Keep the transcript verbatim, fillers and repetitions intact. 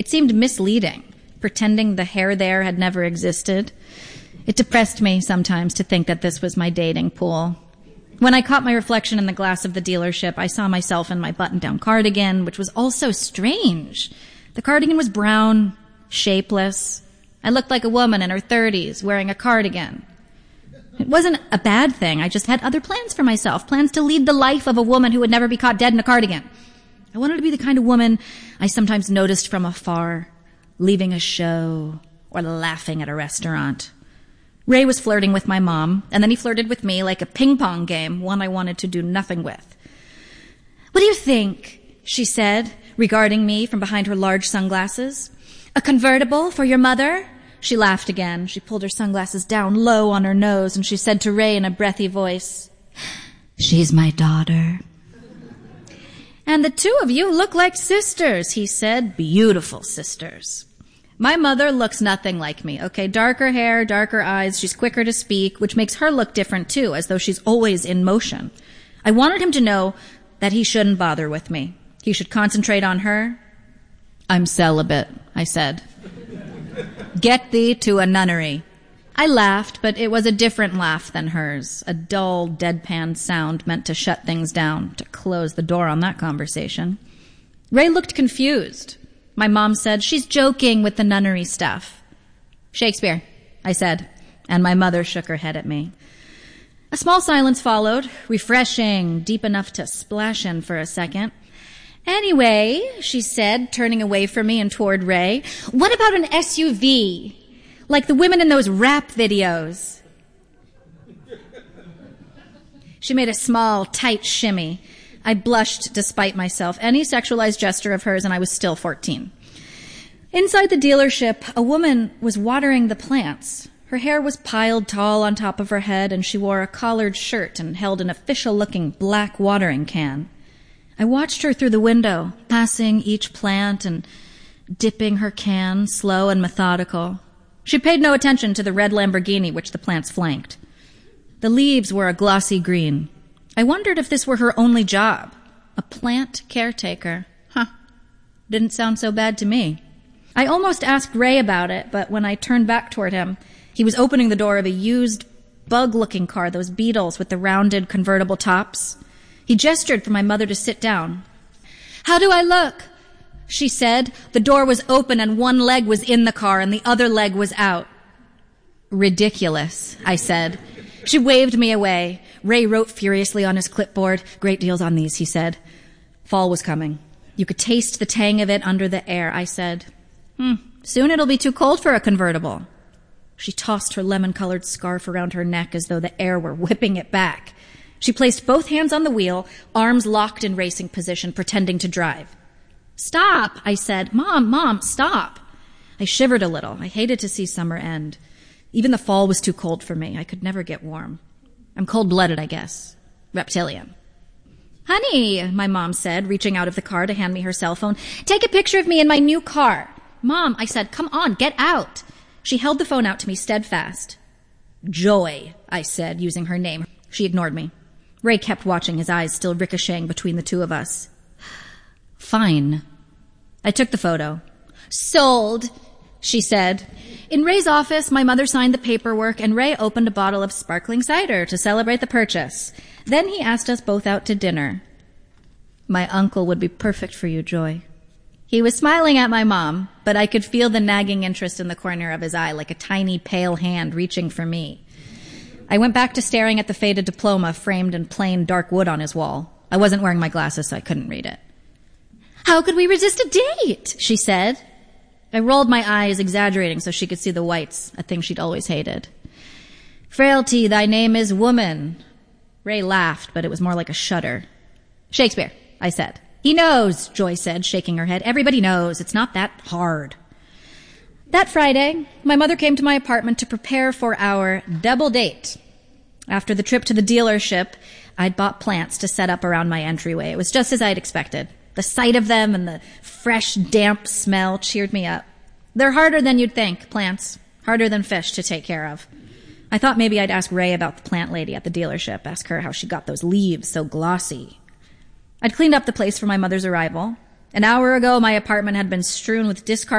It seemed misleading, pretending the hair there had never existed. It depressed me sometimes to think that this was my dating pool. When I caught my reflection in the glass of the dealership, I saw myself in my button-down cardigan, which was also strange. The cardigan was brown, shapeless. I looked like a woman in her thirties, wearing a cardigan. It wasn't a bad thing. I just had other plans for myself, plans to lead the life of a woman who would never be caught dead in a cardigan. I wanted to be the kind of woman I sometimes noticed from afar, leaving a show or laughing at a restaurant. Ray was flirting with my mom, and then he flirted with me like a ping-pong game, one I wanted to do nothing with. "What do you think?" she said, regarding me from behind her large sunglasses. "A convertible for your mother?" She laughed again. She pulled her sunglasses down low on her nose, and she said to Ray in a breathy voice, "She's my daughter." "And the two of you look like sisters," he said. "Beautiful sisters." My mother looks nothing like me, okay? Darker hair, darker eyes. She's quicker to speak, which makes her look different too, as though she's always in motion. I wanted him to know that he shouldn't bother with me. He should concentrate on her. "I'm celibate," I said. "Get thee to a nunnery." I laughed, but it was a different laugh than hers, a dull, deadpan sound meant to shut things down, to close the door on that conversation. Ray looked confused. My mom said, "She's joking with the nunnery stuff." "Shakespeare," I said, and my mother shook her head at me. A small silence followed, refreshing, deep enough to splash in for a second. "Anyway," she said, turning away from me and toward Ray, "what about an S U V? Like the women in those rap videos?" She made a small, tight shimmy. I blushed despite myself. Any sexualized gesture of hers, and I was still fourteen. Inside the dealership, a woman was watering the plants. Her hair was piled tall on top of her head, and she wore a collared shirt and held an official-looking black watering can. I watched her through the window, passing each plant and dipping her can, slow and methodical. She paid no attention to the red Lamborghini which the plants flanked. The leaves were a glossy green. I wondered if this were her only job. A plant caretaker. Huh. Didn't sound so bad to me. I almost asked Ray about it, but when I turned back toward him, he was opening the door of a used, bug-looking car, those Beetles with the rounded convertible tops. He gestured for my mother to sit down. "How do I look?" she said. The door was open and one leg was in the car and the other leg was out. "Ridiculous," I said. She waved me away. Ray wrote furiously on his clipboard. "Great deals on these," he said. Fall was coming. You could taste the tang of it under the air. I said, hmm, soon it'll be too cold for a convertible. She tossed her lemon-colored scarf around her neck as though the air were whipping it back. She placed both hands on the wheel, arms locked in racing position, pretending to drive. "Stop," I said. "Mom, Mom, stop." I shivered a little. I hated to see summer end. Even the fall was too cold for me. I could never get warm. I'm cold-blooded, I guess. Reptilian. "Honey," my mom said, reaching out of the car to hand me her cell phone, "take a picture of me in my new car." "Mom," I said, "come on, get out." She held the phone out to me steadfast. "Joy," I said, using her name. She ignored me. Ray kept watching, his eyes still ricocheting between the two of us. "Fine." I took the photo. "Sold," she said. In Ray's office, my mother signed the paperwork, and Ray opened a bottle of sparkling cider to celebrate the purchase. Then he asked us both out to dinner. "My uncle would be perfect for you, Joy." He was smiling at my mom, but I could feel the nagging interest in the corner of his eye, like a tiny, pale hand reaching for me. I went back to staring at the faded diploma framed in plain dark wood on his wall. I wasn't wearing my glasses, so I couldn't read it. "How could we resist a date?" she said. I rolled my eyes, exaggerating so she could see the whites, a thing she'd always hated. "Frailty, thy name is woman." Ray laughed, but it was more like a shudder. "Shakespeare," I said. "He knows," Joy said, shaking her head. "Everybody knows. It's not that hard." That Friday, my mother came to my apartment to prepare for our double date. After the trip to the dealership, I'd bought plants to set up around my entryway. It was just as I'd expected. The sight of them and the fresh, damp smell cheered me up. They're harder than you'd think, plants. Harder than fish to take care of. I thought maybe I'd ask Ray about the plant lady at the dealership, ask her how she got those leaves so glossy. I'd cleaned up the place for my mother's arrival. An hour ago, my apartment had been strewn with discarded